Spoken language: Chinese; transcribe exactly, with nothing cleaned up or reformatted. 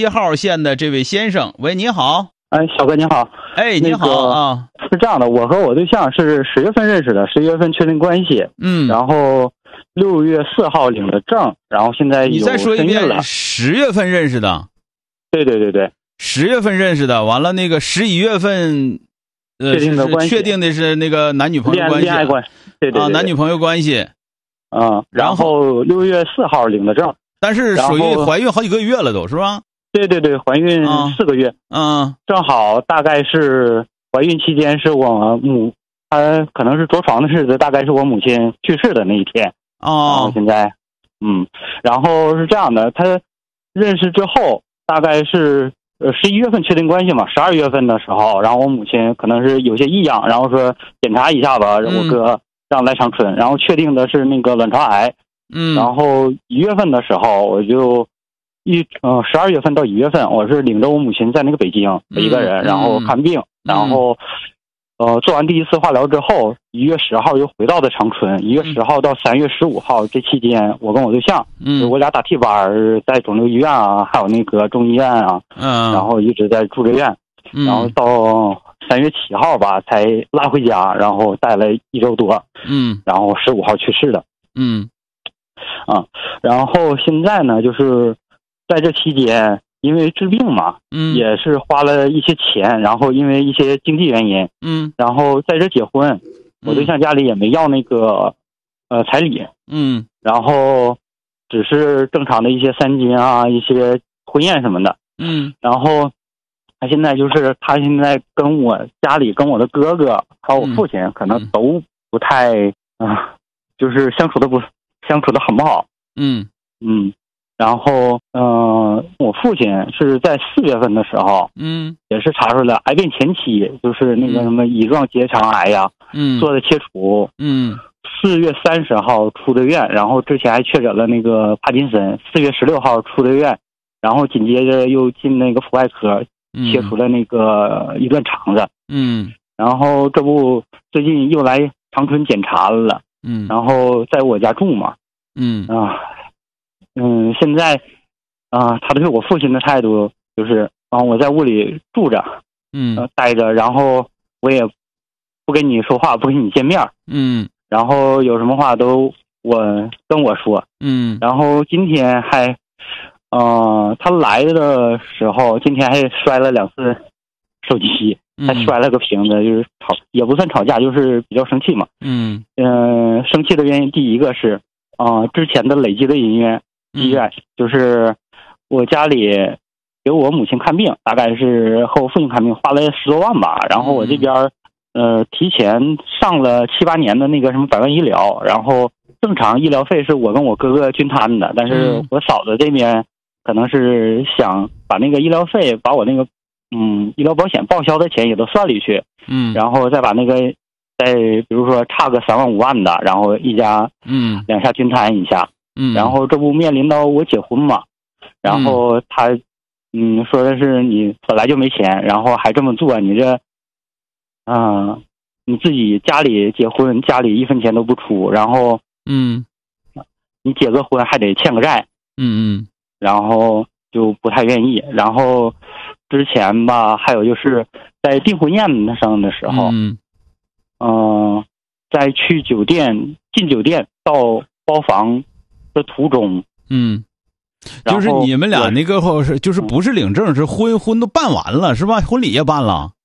一号线的这位先生，喂，你好。 哎，小哥你好。 哎，你好啊。 是这样的，我和我对象是十月份认识的，十一月份确定关系。 嗯。 然后六月四号领的证，然后现在有你再说一遍了。 十月份认识的。 对对对对。 十月份认识的，完了那个十一月份，呃， 确定的关系， 确定的是那个男女朋友关系， 恋爱关系，对对对啊，男女朋友关系。 嗯，然后六月四号领的证， 但是属于怀孕好几个月了都是吧？ 对对对，怀孕四个月。 嗯， 正好大概是怀孕期间是我母，她可能是着床的日子，大概是我母亲去世的那一天。 哦。 然后现在，嗯，然后是这样的，他认识之后大概是呃十一月份确定关系嘛，十二月份的时候，然后我母亲可能是有些异样，然后说检查一下吧，我哥让来长春，然后确定的是那个卵巢癌。 嗯。 然后一月份的时候，我就一呃十二月份到一月份，我是领着我母亲在那个北京一个人， 嗯、 然后看病， 嗯、 然后呃做完第一次化疗之后，一月十号又回到了长春，一月十号到三月十五号这期间，我跟我对象， 嗯， 我俩打替班，在肿瘤医院啊，还有那个中医院啊， 嗯， 然后一直在住着院， 嗯、 然后到三月七号吧才拉回家，然后待了一周多， 嗯， 然后十五号去世的， 嗯。 啊，然后现在呢，就是在这期间，因为治病嘛， 嗯， 也是花了一些钱，然后因为一些经济原因， 嗯， 然后在这结婚，我对象家里也没要那个呃彩礼， 嗯， 然后只是正常的一些三金啊，一些婚宴什么的， 嗯， 然后他现在就是他现在跟我家里跟我的哥哥还有我父亲可能都不太啊、呃，就是相处的不。相处的很不好， 嗯嗯，然后嗯、呃，我父亲是在四月份的时候， 嗯， 也是查出来癌变前期，就是那个什么乙状结肠癌呀， 嗯， 做的切除， 嗯， 四月三十号出的院，然后之前还确诊了那个帕金森，四月十六号出的院，然后紧接着又进那个腹外科，切除了那个一段肠子， 嗯， 然后这不最近又来长春检查了。 嗯， 然后在我家住嘛， 嗯啊，嗯，现在啊，他对我父亲的态度就是啊，我在屋里住着， 嗯， 呃、待着，然后我也不跟你说话，不跟你见面， 嗯， 然后有什么话都我跟我说， 嗯， 然后今天还，呃，他来的时候，今天还摔了两次手机。还摔了个瓶子，就是吵，也不算吵架，就是比较生气嘛。 嗯嗯、呃，生气的原因第一个是，啊、呃，之前的累积的医院医院，嗯、就是我家里给我母亲看病，大概是和我父亲看病花了十多万吧。然后我这边呃提前上了七八年的那个什么百万医疗，然后正常医疗费是我跟我哥哥均摊的，但是我嫂子这边可能是想把那个医疗费把我那个。嗯，医疗保险报销的钱也都算里去， 嗯， 然后再把那个，再比如说差个三万五万的，然后一家， 嗯， 两下均摊一下， 嗯， 然后这不面临到我结婚嘛，然后他，嗯，说的是你本来就没钱，然后还这么做，你这，啊、呃，你自己家里结婚，家里一分钱都不出，然后， 嗯， 你结个婚还得欠个债， 嗯嗯， 然后就不太愿意，然后。之前吧，还有就是在订婚宴上的时候， 嗯， 嗯、呃，在去酒店进酒店到包房的途中， 嗯，就是你们俩那个后是就是不是领证，是婚婚都办完了是吧？婚礼也办了。